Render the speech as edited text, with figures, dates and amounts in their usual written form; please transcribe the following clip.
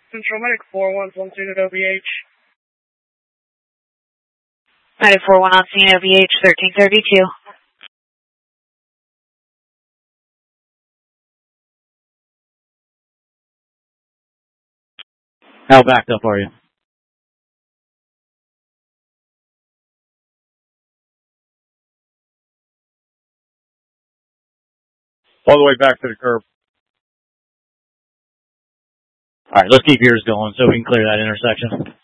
Central Medic 4112 to OVH. Medic 41 on scene, OVH 1332. How backed up are you? All the way back to the curb. All right, let's keep yours going so we can clear that intersection.